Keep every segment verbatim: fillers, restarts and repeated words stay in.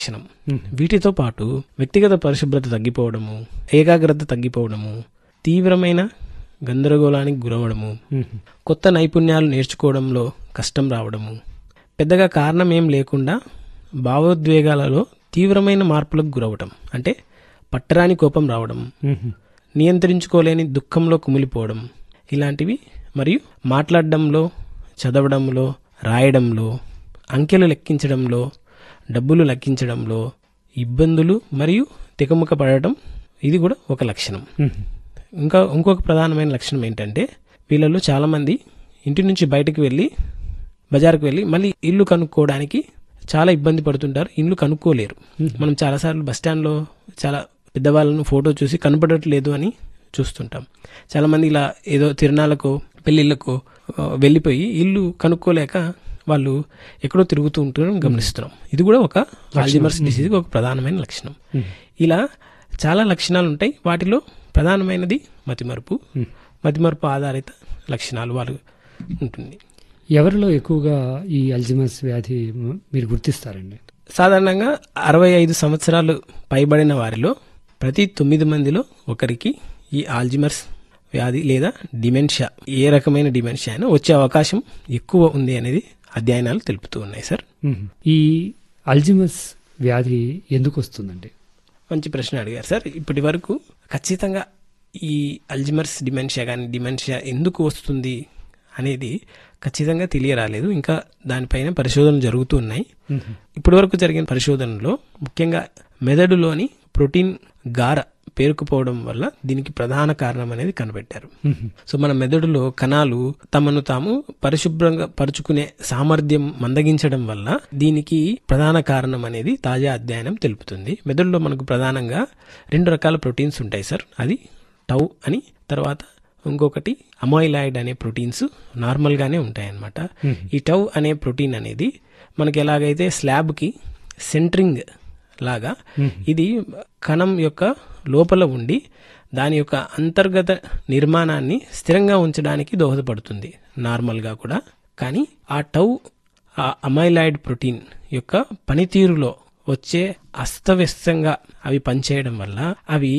లక్షణం. వీటితో పాటు వ్యక్తిగత పరిశుభ్రత తగ్గిపోవడము, ఏకాగ్రత తగ్గిపోవడము, తీవ్రమైన గందరగోళానికి గురవడము, కొత్త నైపుణ్యాలు నేర్చుకోవడంలో కష్టం రావడము, పెద్దగా కారణం ఏం లేకుండా భావోద్వేగాలలో తీవ్రమైన మార్పులకు గురవడం, అంటే పట్టరాని కోపం రావడం, నియంత్రించుకోలేని దుఃఖంలో కుమిలిపోవడం, ఇలాంటివి. మరియు మాట్లాడడంలో, చదవడంలో, రాయడంలో, అంకెలు లెక్కించడంలో, డబ్బులు లెక్కించడంలో ఇబ్బందులు మరియు తికముక పడటం, ఇది కూడా ఒక లక్షణం. ఇంకా ఇంకొక ప్రధానమైన లక్షణం ఏంటంటే, వీళ్ళలో చాలామంది ఇంటి నుంచి బయటకు వెళ్ళి బజార్కు వెళ్ళి మళ్ళీ ఇల్లు కనుక్కోవడానికి చాలా ఇబ్బంది పడుతుంటారు. ఇల్లు కనుక్కోలేరు. మనం చాలాసార్లు బస్టాండ్లో చాలా పెద్దవాళ్ళను ఫోటో చూసి కనపడట్లేదు అని చూస్తుంటాం. చాలామంది ఇలా ఏదో తిరణాలకు, పెళ్ళిళ్ళకు వెళ్ళిపోయి ఇల్లు కనుక్కోలేక వాళ్ళు ఎక్కడో తిరుగుతూ ఉంటారని గమనిస్తున్నాం. ఇది కూడా ఒక ఆల్జీమర్స్ డిసీజ్ ఒక ప్రధానమైన లక్షణం. ఇలా చాలా లక్షణాలు ఉంటాయి. వాటిలో ప్రధానమైనది మతిమరుపు. మతిమరుపు ఆధారిత లక్షణాలు వాళ్ళు ఉంటుంది. ఎవరిలో ఎక్కువగా ఈ అల్జీమర్స్ వ్యాధి మీరు గుర్తిస్తారండి? సాధారణంగా అరవై ఐదు సంవత్సరాలు పైబడిన వారిలో ప్రతి తొమ్మిది మందిలో ఒకరికి ఈ ఆల్జీమర్స్ వ్యాధి లేదా డిమెన్షియా, ఏ రకమైన డిమెన్షియా అయినా వచ్చే అవకాశం ఎక్కువ ఉంది అనేది అధ్యయనాలు తెలుపుతూ ఉన్నాయి సార్. ఈ అల్జీమర్స్ వ్యాధి ఎందుకు వస్తుందండి? మంచి ప్రశ్న అడిగారు సార్. ఇప్పటి వరకు ఖచ్చితంగా ఈ అల్జీమర్స్ డిమెన్షియా కానీ డిమెన్షియా ఎందుకు వస్తుంది అనేది ఖచ్చితంగా తెలియరాలేదు. ఇంకా దానిపైన పరిశోధనలు జరుగుతూ ఉన్నాయి. ఇప్పటి వరకు జరిగిన పరిశోధనలో ముఖ్యంగా మెదడులోని ప్రోటీన్ గార పేరుకుపోవడం వల్ల దీనికి ప్రధాన కారణం అనేది కనిపెట్టారు. సో మన మెదడులో కణాలు తమను తాము పరిశుభ్రంగా పరుచుకునే సామర్థ్యం మందగించడం వల్ల దీనికి ప్రధాన కారణం అనేది తాజా అధ్యయనం తెలుపుతుంది. మెదడులో మనకు ప్రధానంగా రెండు రకాల ప్రోటీన్స్ ఉంటాయి సార్. అది టౌ అని, తర్వాత ఇంకొకటి అమైలాయిడ్ అనే ప్రోటీన్స్ నార్మల్గానే ఉంటాయన్నమాట. ఈ టౌ అనే ప్రోటీన్ అనేది మనకి ఎలాగైతే స్లాబ్కి సెంట్రింగ్ లాగా ఇది కణం యొక్క లోపల ఉండి దాని యొక్క అంతర్గత నిర్మాణాన్ని స్థిరంగా ఉంచడానికి దోహదపడుతుంది నార్మల్గా కూడా. కానీ ఆ టౌ, ఆ అమైలాయిడ్ ప్రోటీన్ యొక్క పనితీరులో వచ్చే అస్తవ్యస్తంగా అవి పనిచేయడం వల్ల అవి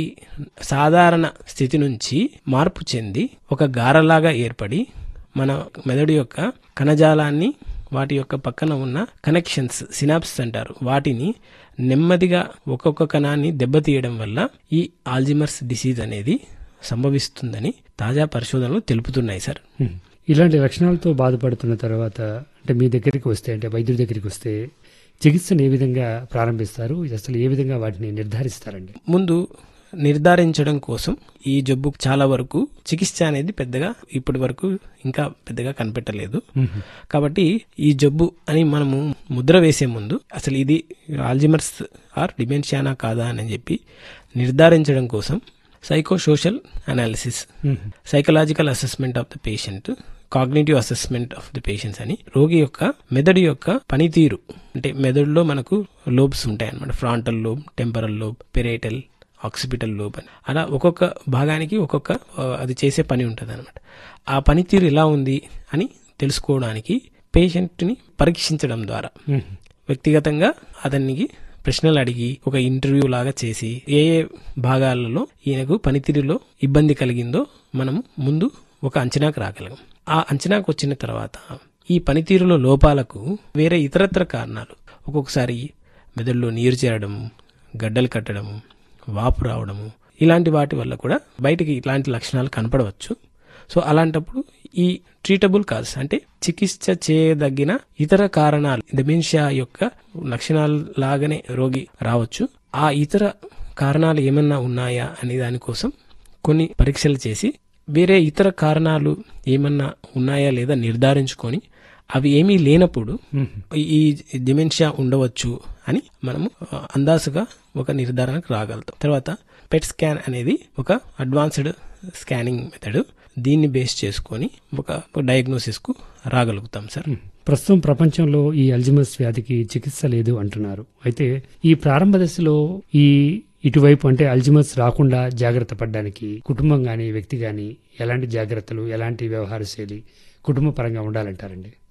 సాధారణ స్థితి నుంచి మార్పు చెంది ఒక గారలాగా ఏర్పడి మన మెదడు యొక్క కణజాలాన్ని, వాటి యొక్క పక్కన ఉన్న కనెక్షన్స్, సినాప్స్ అంటారు, వాటిని నెమ్మదిగా ఒక్కొక్క కణాన్ని దెబ్బతీయడం వల్ల ఈ ఆల్జీమర్స్ డిసీజ్ అనేది సంభవిస్తుందని తాజా పరిశోధనలు తెలుపుతున్నాయి సార్. ఇలాంటి లక్షణాలతో బాధపడుతున్న తర్వాత అంటే మీ దగ్గరికి వస్తే, అంటే వైద్యుడి దగ్గరికి వస్తే చికిత్సను ఏ విధంగా ప్రారంభిస్తారు? అసలు ఏ విధంగా వాటిని నిర్ధారిస్తారండి? ముందు నిర్ధారించడం కోసం ఈ జబ్బు చాలా వరకు చికిత్స అనేది పెద్దగా ఇప్పటి వరకు ఇంకా పెద్దగా కనిపెట్టలేదు. కాబట్టి ఈ జబ్బు అని మనము ముద్ర వేసే ముందు అసలు ఇది ఆల్జీమర్స్ ఆర్ డిమెన్షియానా కాదా అని చెప్పి నిర్ధారించడం కోసం psycho social analysis, psychological assessment of the patient, cognitive assessment of the patients అని రోగి యొక్క మెదడు యొక్క పనితీరు, అంటే మెదడులో మనకు లోబ్స్ ఉంటాయి అన్నమాట. Frontal lobe, temporal lobe, parietal, occipital lobe అని అలా ఒక్కొక్క భాగానికి ఒక్కొక్క అది చేసే పని ఉంటుంది అనమాట. ఆ పనితీరు ఎలా ఉంది అని తెలుసుకోవడానికి పేషెంట్ని పరీక్షించడం ద్వారా వ్యక్తిగతంగా అతనికి ప్రశ్నలు అడిగి ఒక ఇంటర్వ్యూ లాగా చేసి ఏ ఏ భాగాలలో ఈయనకు పనితీరులో ఇబ్బంది కలిగిందో మనం ముందు ఒక అంచనాకు రాగలం. ఆ అంచనాకు వచ్చిన తర్వాత ఈ పనితీరులో లోపాలకు వేరే ఇతరత్ర కారణాలు, ఒక్కొక్కసారి మెదడులో నీరు చేరడము, గడ్డలు కట్టడము, వాపు రావడము, ఇలాంటి వాటి వల్ల కూడా బయటికి ఇలాంటి లక్షణాలు కనపడవచ్చు. సో అలాంటప్పుడు ఈ ట్రీటబుల్ కాజ్ అంటే చికిత్స చేయదగిన ఇతర కారణాలు, డిమెన్షియా యొక్క లక్షణాలు లాగానే రోగి రావచ్చు. ఆ ఇతర కారణాలు ఏమన్నా ఉన్నాయా అనే దానికోసం కొన్ని పరీక్షలు చేసి వేరే ఇతర కారణాలు ఏమన్నా ఉన్నాయా లేదా నిర్ధారించుకొని అవి ఏమీ లేనప్పుడు ఈ డిమెన్షియా ఉండవచ్చు అని మనము అందాసుగా ఒక నిర్ధారణకు రాగలుగుతాం. తర్వాత పెట్ స్కాన్ అనేది ఒక అడ్వాన్స్డ్ స్కానింగ్ మెథడ్. దీన్ని బేస్ చేసుకొని ఒక డయాగ్నోసిస్ కు రాగలుగుతాం సార్. ప్రస్తుతం ప్రపంచంలో ఈ అల్జీమర్స్ వ్యాధికి చికిత్స లేదు అంటున్నారు. అయితే ఈ ప్రారంభ దశలో ఈ ఇటువైపు అంటే అల్జీమర్స్ రాకుండా జాగ్రత్త పడడానికి కుటుంబం గాని, వ్యక్తి గాని ఎలాంటి జాగ్రత్తలు, ఎలాంటి వ్యవహార శైలి కుటుంబ పరంగా ఉండాలంటారండి?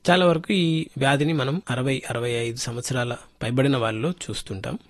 చాలా వరకు ఈ వ్యాధిని మనం అరవై అరవై ఐదు సంవత్సరాల పైబడిన వాళ్ళలో చూస్తుంటాం.